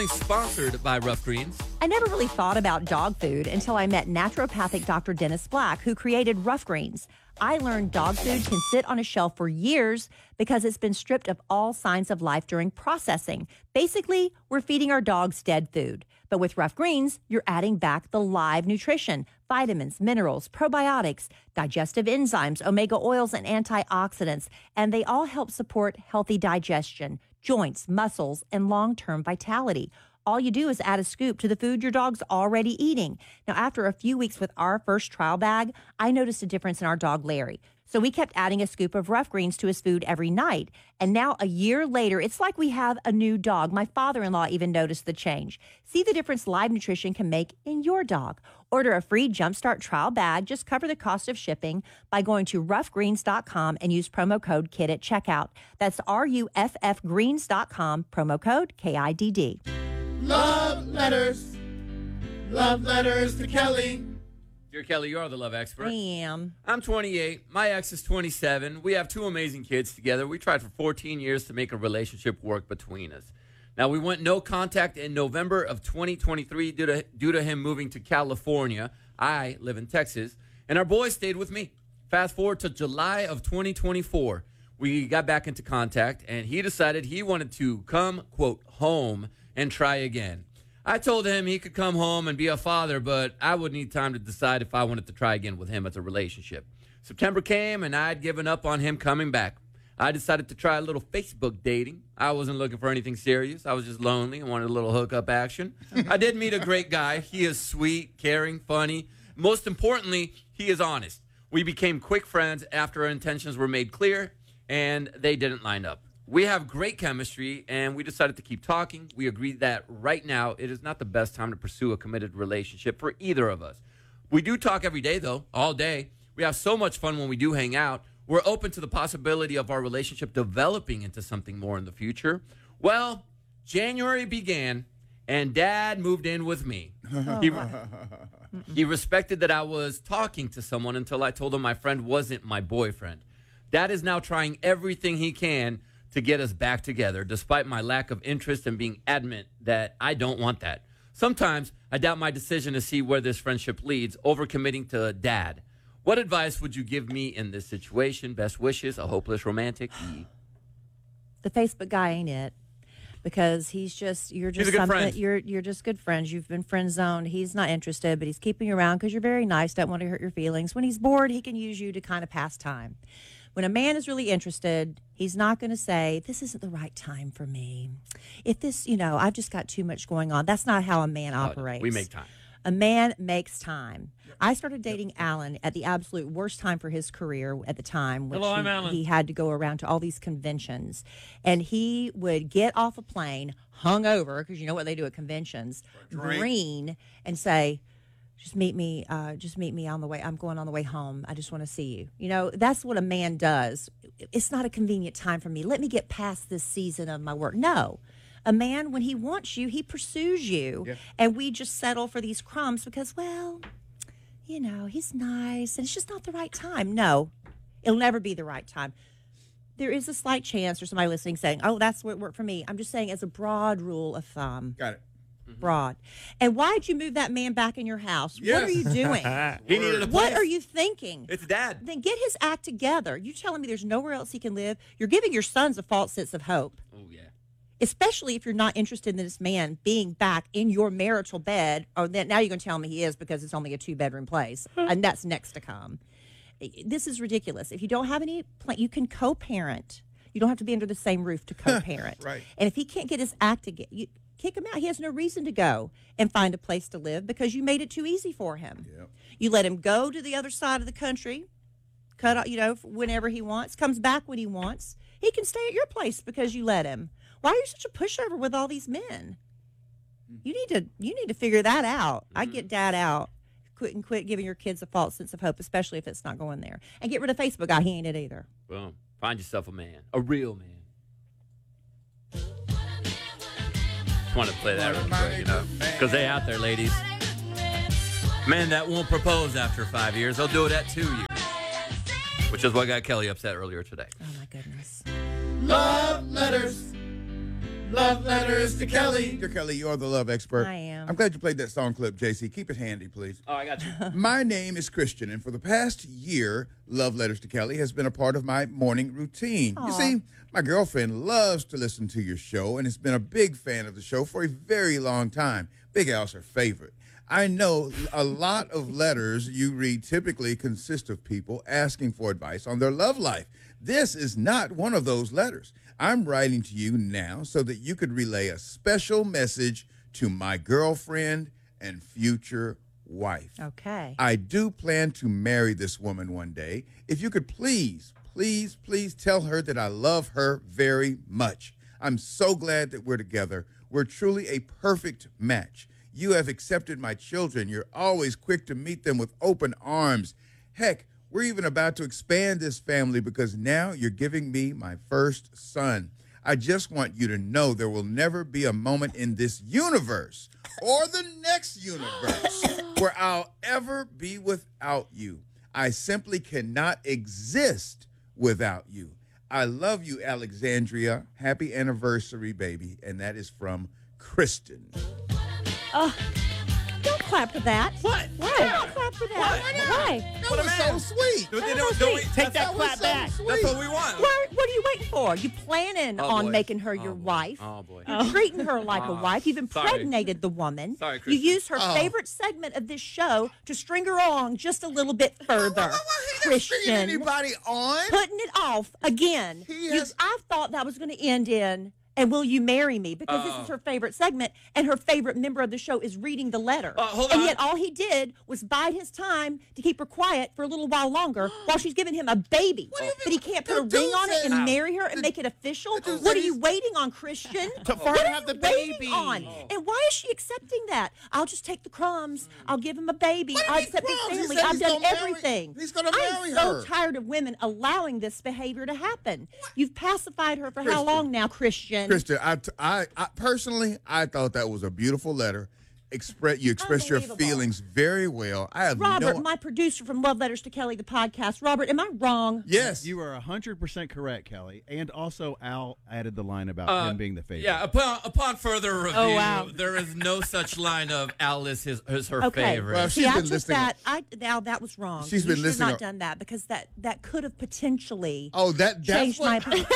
Sponsored by Rough Greens. I never really thought about dog food until I met naturopathic Dr. Dennis Black, who created Rough Greens. I learned dog food can sit on a shelf for years because it's been stripped of all signs of life during processing. Basically, we're feeding our dogs dead food. But with Rough Greens, you're adding back the live nutrition, vitamins, minerals, probiotics, digestive enzymes, omega oils, and antioxidants. And they all help support healthy digestion, joints, muscles, and long-term vitality. All you do is add a scoop to the food your dog's already eating. Now, after a few weeks with our first trial bag, I noticed a difference in our dog, Larry. So we kept adding a scoop of Rough Greens to his food every night. And now, a year later, it's like we have a new dog. My father-in-law even noticed the change. See the difference live nutrition can make in your dog. Order a free Jumpstart trial bag. Just cover the cost of shipping by going to roughgreens.com and use promo code KID at checkout. That's RUFFgreens.com, promo code KIDD. Love letters. Love letters to Kelly. Dear Kelly, you are the love expert. I am. I'm 28. My ex is 27. We have two amazing kids together. We tried for 14 years to make a relationship work between us. Now, we went no contact in November of 2023 due to him moving to California. I live in Texas. And our boy stayed with me. Fast forward to July of 2024. We got back into contact, and he decided he wanted to come, quote, home and try again. I told him he could come home and be a father, but I would need time to decide if I wanted to try again with him as a relationship. September came, and I had given up on him coming back. I decided to try a little Facebook dating. I wasn't looking for anything serious. I was just lonely and wanted a little hookup action. I did meet a great guy. He is sweet, caring, funny. Most importantly, he is honest. We became quick friends after our intentions were made clear, and they didn't line up. We have great chemistry, and we decided to keep talking. We agreed that right now it is not the best time to pursue a committed relationship for either of us. We do talk every day, though, all day. We have so much fun when we do hang out. We're open to the possibility of our relationship developing into something more in the future. Well, January began, and Dad moved in with me. He respected that I was talking to someone until I told him my friend wasn't my boyfriend. Dad is now trying everything he can to get us back together, despite my lack of interest and being adamant that I don't want that. Sometimes I doubt my decision to see where this friendship leads, overcommitting to Dad. What advice would you give me in this situation? Best wishes, a hopeless romantic. The Facebook guy ain't it. Because you're just a good friend. You're just good friends. You've been friend zoned. He's not interested, but he's keeping you around because you're very nice, don't want to hurt your feelings. When he's bored, he can use you to kind of pass time. When a man is really interested, he's not going to say, this isn't the right time for me. If this, I've just got too much going on. That's not how a man operates. We make time. A man makes time. I started dating Alan at the absolute worst time for his career at the time. Which Hello, I'm Alan. He had to go around to all these conventions. And he would get off a plane, hungover, because you know what they do at conventions, green, and say, just meet me on the way. I'm going on the way home. I just want to see you. That's what a man does. It's not a convenient time for me. Let me get past this season of my work. No. A man, when he wants you, he pursues you. Yeah. And we just settle for these crumbs because, he's nice and it's just not the right time. No, it'll never be the right time. There is a slight chance for somebody listening saying, oh, that's what worked for me. I'm just saying as a broad rule of thumb. Got it. Broad. And why'd you move that man back in your house? Yes. What are you doing? He needed a place. What are you thinking? It's Dad. Then get his act together. You telling me there's nowhere else he can live? You're giving your sons a false sense of hope. Oh, yeah. Especially if you're not interested in this man being back in your marital bed. Or then now you're going to tell me he is because it's only a 2-bedroom place. And that's next to come. This is ridiculous. If you don't have any plan, you can co-parent. You don't have to be under the same roof to co-parent. Right. And if he can't get his act together, kick him out. He has no reason to go and find a place to live because you made it too easy for him. Yep. You let him go to the other side of the country, cut out, whenever he wants, comes back when he wants. He can stay at your place because you let him. Why are you such a pushover with all these men? You need to figure that out. I get Dad out. Quit giving your kids a false sense of hope, especially if it's not going there. And get rid of Facebook guy. He ain't it either. Boom. Find yourself a man, a real man. Just want to play that real quick, because they out there, ladies. Men that won't propose after 5 years, they'll do it at 2 years. Which is what got Kelly upset earlier today. Oh, my goodness. Love letters. Love letters to Kelly. Dear Kelly, you're the love expert. I am. I'm glad you played that song clip, JC. Keep it handy, please. Oh, I got you. My name is Christian, and for the past year, Love Letters to Kelly has been a part of my morning routine. You see, my girlfriend loves to listen to your show and has been a big fan of the show for a very long time. Big Al's her favorite. I know a lot of letters you read typically consist of people asking for advice on their love life. This is not one of those letters. I'm writing to you now so that you could relay a special message to my girlfriend and future wife. Okay. I do plan to marry this woman one day. If you could please tell her that I love her very much. I'm so glad that we're together. We're truly a perfect match. You have accepted my children. You're always quick to meet them with open arms. Heck, we're even about to expand this family because now you're giving me my first son. I just want you to know there will never be a moment in this universe or the next universe where I'll ever be without you. I simply cannot exist without you. I love you, Alexandria. Happy anniversary, baby. And that is from Kristen. Don't clap for that. What? Why? Don't clap for that. Why? That was so sweet. Take that clap back. That's what we want. What are you waiting for? You planning Oh, on boy. making her your Oh, boy. wife. Oh, boy. You're treating her like a wife. You've Sorry. impregnated the woman. Sorry, You Kristen. used her favorite segment of this show to string her on just a little bit further. Christian. Anybody on? Putting it off again. I thought that was going to end in, and will you marry me? Because this is her favorite segment, and her favorite member of the show is reading the letter. Hold and on. yet all he did was bide his time to keep her quiet for a little while longer while she's giving him a baby. But he can't put a The ring dude on it said- and marry her and make it official? dude What said are you he's- waiting on, Christian? For her What to are have you the waiting baby. on? And why is she accepting that? I'll just take the crumbs. I'll give him a baby. What do you I'll mean accept his crumbs? He family. said I've he's done gonna marry- everything. he's gonna I'm marry so her. tired of women allowing this behavior to happen. You've pacified her for how long now, Christian? Kristen, I personally, I thought that was a beautiful letter. You expressed your Unbelievable. feelings very well. I have Robert, no. my producer from Love Letters to Kelly, the podcast. Robert, am I wrong? Yes. You are 100% correct, Kelly. And also, Al added the line about him being the favorite. Yeah, upon further review, wow. there is no such line of Alice is her Okay. favorite. Well, See, she's I been took listening- that. Now that was wrong. She's You been should listening- have not done that because that could have potentially Oh, that's changed my what. opinion.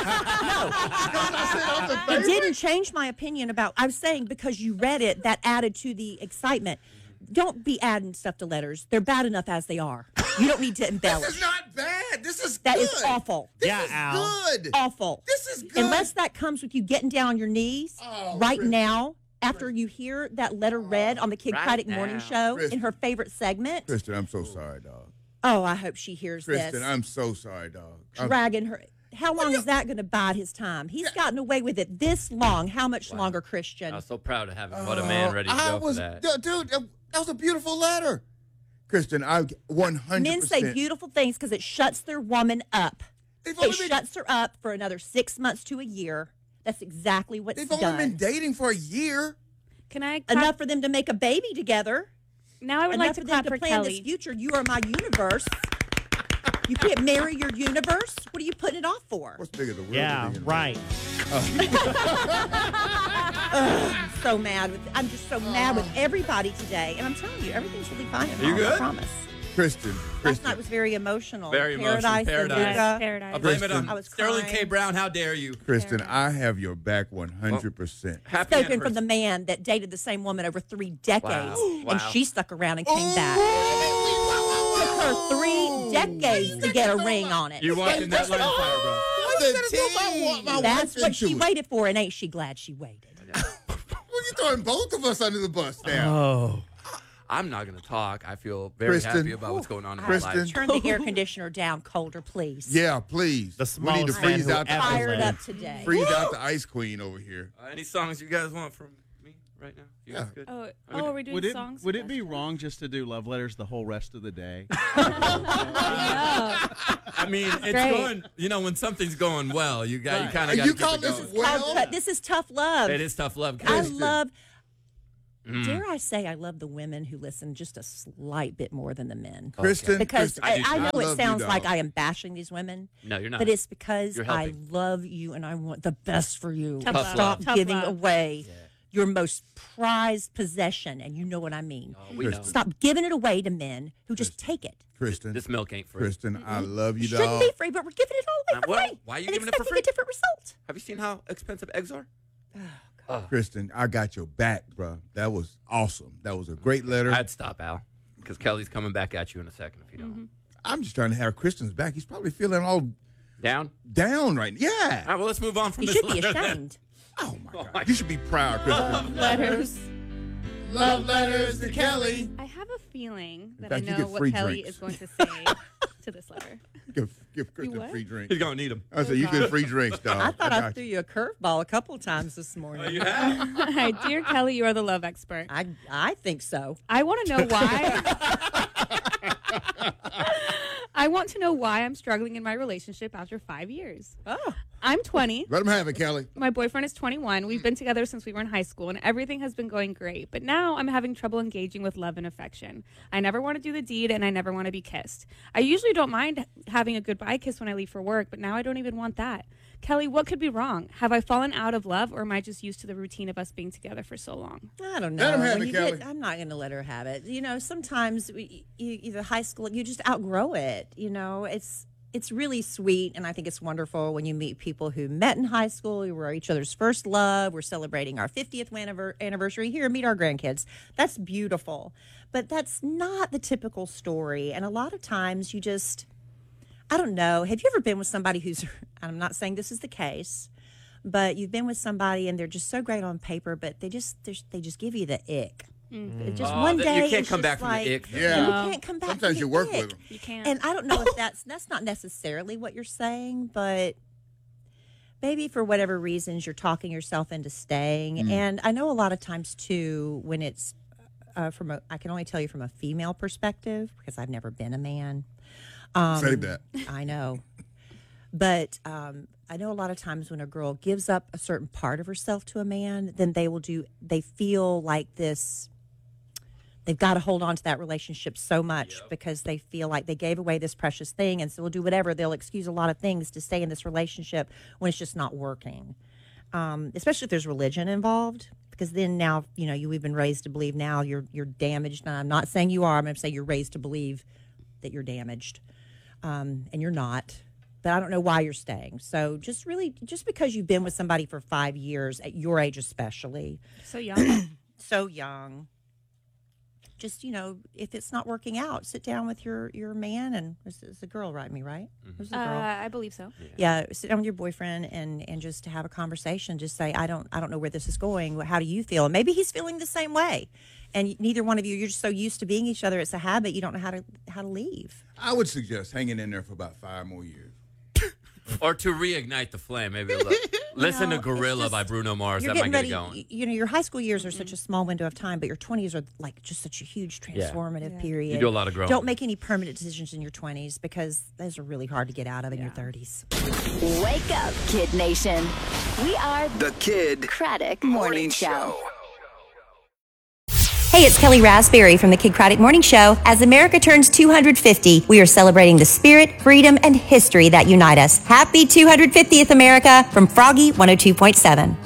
No, it didn't change my opinion about. I was saying because you read it, that added to the excitement. Don't be adding stuff to letters. They're bad enough as they are. You don't need to This embellish. is not bad. This is That good. is awful. This Yeah, is Al. good. Awful. This is good. Unless that comes with you getting down on your knees right Chris. now after you hear that letter read on the Kid Right Craddock now. Morning Show Chris. in her favorite segment. Kristen, I'm so sorry, dog. Oh, I hope she hears Kristen, this. I'm so sorry, dog. Dragging her. How long is that going to bide his time? He's gotten away with it this long. How much longer, Christian? I was so proud of having what a man ready to go for that. Dude, that was a beautiful letter. Kristen, I 100%. Men say beautiful things because it shuts their woman up. They've only It been- shuts her up for another 6 months to a year. That's exactly what's They've done. only been dating for a year. Can I clap? Enough for them to make a baby together. Now I would Enough like to for them clap to for plan this Kelly. future. You are my universe. You can't marry your universe. What are you putting it off for? What's bigger, the world? Yeah, or the universe? right. I'm so mad with. I'm just so mad with everybody today, and I'm telling you, everything's really fine at You home. I good? promise. Kristen. Last night was very emotional. Very emotional. Paradise. Paradise. Aruga. Yes, Paradise. I'll blame it Kristen. on I was Sterling crying. K. Brown. How dare you? Kristen, I have your back 100%. Happy Spoken from anniversary. the man that dated the same woman over 3 decades, and Wow. she stuck around and came back. Oh, Took her 3 decades to get a ring on it. You're watching that line of fire, bro. That's what she waited for, and ain't she glad she waited? Well, you're throwing both of us under the bus now. Oh. I'm not going to talk. I feel very Kristen. happy about what's going on in my Kristen. life. Turn the air conditioner down colder, please. Yeah, please. The we need to smallest man freeze who out the ever Fired lived. up today. freeze out the ice queen over here. Any songs you guys want from me right now? You guys good? Oh, I mean, are we doing Would it, songs? would it be wrong just to do love letters the whole rest of the day? I mean, it's Great. going. You know, when something's going well, you kind of got to You keep call it this going. well? This is tough love. It is tough love. I Kristen. love. Dare I say I love the women who listen just a slight bit more than the men. Kristen, Because Kristen, I know love it you, sounds dog. like I am bashing these women. No, you're not. But it's because You're I helping. love you and I want the best for you. Tough love. Stop Tough giving love. away your most prized possession, and you know what I mean. Oh, we know. Stop giving it away to men who just take it. Kristen, This milk ain't free. Kristen, I love you, Shouldn't dog. be free, but we're giving it all away for Well, free. why are you and giving it for expecting free? a different result. Have you seen how expensive eggs are? Kristen, I got your back, bro. That was awesome. That was a great letter. I'd stop, Al, because Kelly's coming back at you in a second if you don't. I'm just trying to have Kristen's back. He's probably feeling all Down? down right now. All Yeah. right, well, let's move on from You this should be letter then. ashamed. Oh my God. You should be proud, Kristen. Letters. Love letters to Kelly. I have a feeling that fact, I you know get what free Kelly drinks. is going to say to this letter. Give Kristen what? free drinks. He's going to need them. I said, you get free drinks, dog. I thought I got threw you. you a curveball a couple times this morning. You have? Hi, dear Kelly, you are the love expert. I think so. I want to know why. I want to know why I'm struggling in my relationship after 5 years. Oh. I'm 20. Let him have it, Kelly. My boyfriend is 21. We've been together since we were in high school, and everything has been going great. But now I'm having trouble engaging with love and affection. I never want to do the deed, and I never want to be kissed. I usually don't mind having a goodbye kiss when I leave for work, but now I don't even want that. Kelly, what could be wrong? Have I fallen out of love, or am I just used to the routine of us being together for so long? I don't know. Let 'em have When it, you Kelly. I'm not going to let her have it. You know, sometimes either high school, you just outgrow it. You know, it's really sweet, and I think it's wonderful when you meet people who met in high school, who were each other's first love. We're celebrating our 50th anniversary here. Meet our grandkids. That's beautiful, but that's not the typical story. And a lot of times, you just, I don't know. Have you ever been with somebody who's? I'm not saying this is the case. But you've been with somebody and they're just so great on paper, but they just give you the ick. Just one day, you can't it's come just back from like, the ick. though. Yeah. you can't come back. Sometimes from you the work ick. with them. You can't. And I don't know if that's not necessarily what you're saying, but maybe for whatever reasons you're talking yourself into staying. And I know a lot of times too when it's I can only tell you from a female perspective because I've never been a man. Say that. I know. But I know a lot of times when a girl gives up a certain part of herself to a man, then they feel like this, they've got to hold on to that relationship so much because they feel like they gave away this precious thing. And so they'll do whatever. They'll excuse a lot of things to stay in this relationship when it's just not working. Especially if there's religion involved. Because then now, you know, we've been raised to believe now you're damaged. And I'm not saying you are. I'm going to say you're raised to believe that you're damaged. And you're not. But I don't know why you're staying. So just because you've been with somebody for 5 years, at your age especially, So young. so young, just, you know, if it's not working out, sit down with your man and it's a girl, right? Me, right? It was a girl. I believe so. Yeah, sit down with your boyfriend and just have a conversation. Just say, I don't know where this is going. How do you feel? And maybe he's feeling the same way. And neither one of you, you're just so used to being each other. It's a habit. You don't know how to leave. I would suggest hanging in there for about 5 more years. Or to reignite the flame, maybe a little. Listen to it's Gorilla just- by Bruno Mars. You're That might getting get ready. it going. You know, your high school years are such a small window of time, but your 20s are like just such a huge transformative period. You do a lot of growing. Don't make any permanent decisions in your 20s because those are really hard to get out of in your 30s. Wake up, Kid Nation. We are The Kid Craddock Morning Show. Hey, it's Kelly Raspberry from the Kid Craddock Morning Show. As America turns 250, we are celebrating the spirit, freedom, and history that unite us. Happy 250th, America, from Froggy 102.7.